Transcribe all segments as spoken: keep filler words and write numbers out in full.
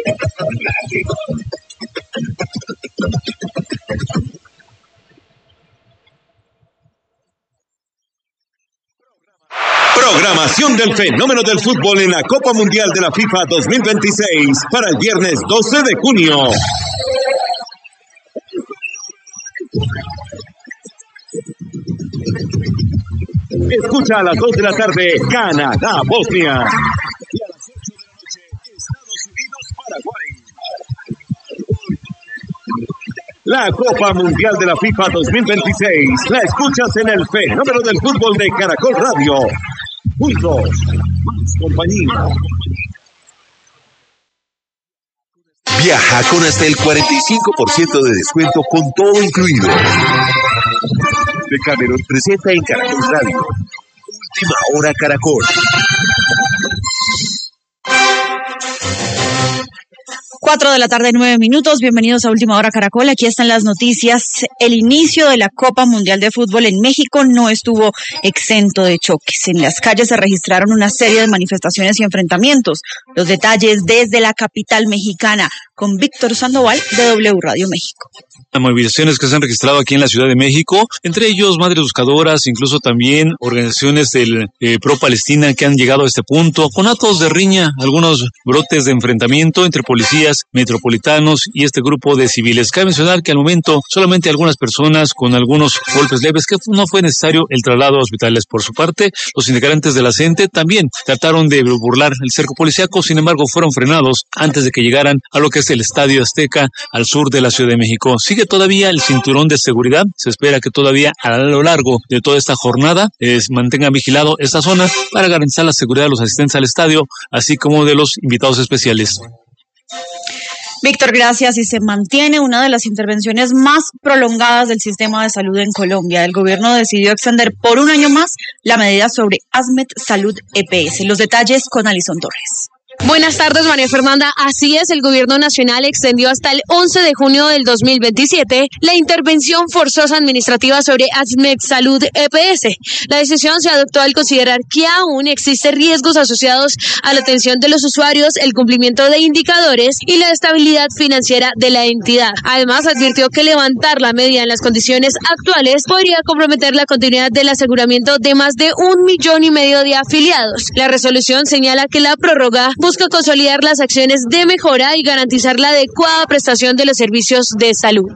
Programación del fenómeno del fútbol en la Copa Mundial de la FIFA dos mil veintiséis para el viernes doce de junio. Escucha a las dos de la tarde Canadá-Bosnia. Y a las ocho de la noche Estados Unidos-Paraguay. La Copa Mundial de la FIFA dos mil veintiséis la escuchas en el fenómeno del fútbol de Caracol Radio. Juntos, más compañía. Viaja con hasta el cuarenta y cinco por ciento de descuento con todo incluido. Decameron presenta en Caracol Radio. Última hora Caracol. Cuatro de la tarde, nueve minutos. Bienvenidos a Última Hora Caracol. Aquí están las noticias. El inicio de la Copa Mundial de Fútbol en México no estuvo exento de choques. En las calles se registraron una serie de manifestaciones y enfrentamientos. Los detalles desde la capital mexicana con Víctor Sandoval de W Radio México. Las movilizaciones que se han registrado aquí en la Ciudad de México, entre ellos madres buscadoras, incluso también organizaciones del eh, pro-Palestina que han llegado a este punto, con actos de riña, algunos brotes de enfrentamiento entre policías metropolitanos y este grupo de civiles. Cabe mencionar que al momento solamente algunas personas con algunos golpes leves, que no fue necesario el traslado a hospitales. Por su parte, los integrantes de la C E N T E también trataron de burlar el cerco policíaco, sin embargo fueron frenados antes de que llegaran a lo que es el Estadio Azteca al sur de la Ciudad de México. Sigue todavía el cinturón de seguridad. Se espera que todavía a lo largo de toda esta jornada eh, mantengan vigilado esta zona para garantizar la seguridad de los asistentes al estadio, así como de los invitados especiales. Víctor, gracias. Y se mantiene una de las intervenciones más prolongadas del sistema de salud en Colombia. El gobierno decidió extender por un año más la medida sobre ASMED Salud E P S. Los detalles con Alison Torres. Buenas tardes, María Fernanda. Así es, el gobierno nacional extendió hasta el once de junio del dos mil veintisiete la intervención forzosa administrativa sobre ASMED Salud E P S. La decisión se adoptó al considerar que aún existen riesgos asociados a la atención de los usuarios, el cumplimiento de indicadores y la estabilidad financiera de la entidad. Además, advirtió que levantar la medida en las condiciones actuales podría comprometer la continuidad del aseguramiento de más de un millón y medio de afiliados. La resolución señala que la prórroga busca consolidar las acciones de mejora y garantizar la adecuada prestación de los servicios de salud.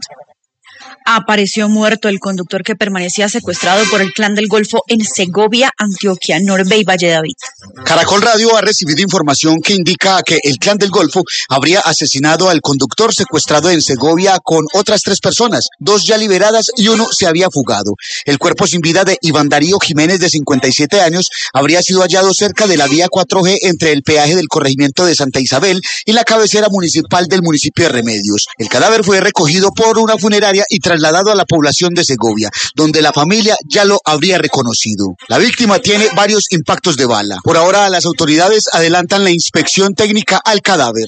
Apareció muerto el conductor que permanecía secuestrado por el Clan del Golfo en Segovia, Antioquia, Norbe y Valle David. Caracol Radio ha recibido información que indica que el Clan del Golfo habría asesinado al conductor secuestrado en Segovia con otras tres personas, dos ya liberadas y uno se había fugado. El cuerpo sin vida de Iván Darío Jiménez, de cincuenta y siete años, habría sido hallado cerca de la vía cuatro G entre el peaje del corregimiento de Santa Isabel y la cabecera municipal del municipio de Remedios. El cadáver fue recogido por una funeraria y trasladado a la población de Segovia, donde la familia ya lo habría reconocido. La víctima tiene varios impactos de bala. Por ahora, las autoridades adelantan la inspección técnica al cadáver.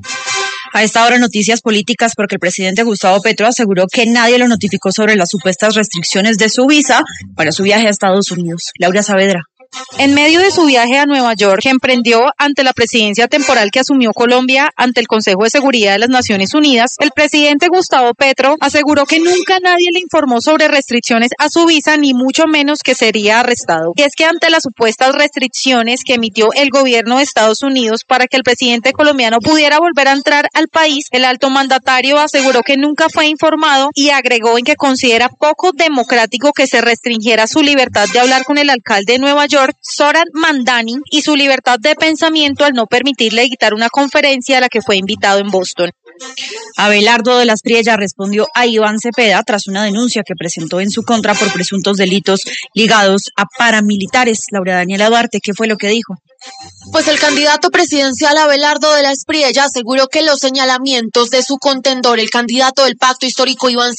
A esta hora, noticias políticas, porque el presidente Gustavo Petro aseguró que nadie lo notificó sobre las supuestas restricciones de su visa para su viaje a Estados Unidos. Laura Saavedra. En medio de su viaje a Nueva York, que emprendió ante la presidencia temporal que asumió Colombia ante el Consejo de Seguridad de las Naciones Unidas, el presidente Gustavo Petro aseguró que nunca nadie le informó sobre restricciones a su visa, ni mucho menos que sería arrestado. Y es que ante las supuestas restricciones que emitió el gobierno de Estados Unidos para que el presidente colombiano pudiera volver a entrar al país, el alto mandatario aseguró que nunca fue informado y agregó en que considera poco democrático que se restringiera su libertad de hablar con el alcalde de Nueva York, Zohran Mamdani, y su libertad de pensamiento al no permitirle dictar una conferencia a la que fue invitado en Boston. Abelardo de las Priella respondió a Iván Cepeda tras una denuncia que presentó en su contra por presuntos delitos ligados a paramilitares. Laura Daniela Duarte, ¿qué fue lo que dijo? Pues el candidato presidencial Abelardo de las Priella aseguró que los señalamientos de su contendor, el candidato del Pacto Histórico Iván